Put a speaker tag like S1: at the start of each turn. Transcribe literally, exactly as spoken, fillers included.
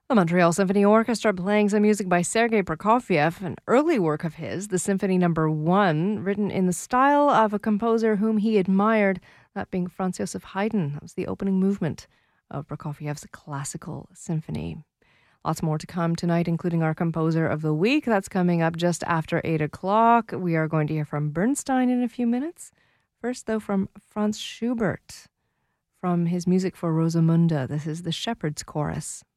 S1: The Montreal Symphony Orchestra playing some music by Sergei Prokofiev, an early work of his, the Symphony Number One, written in the style of a composer whom he admired, that being Franz Joseph Haydn. That was the opening movement of Prokofiev's classical symphony. Lots more to come tonight, including our composer of the week. That's coming up just after eight o'clock. We are going to hear from Bernstein in a few minutes. First, though, from Franz Schubert, from his music for Rosamunde. This is the Shepherd's Chorus.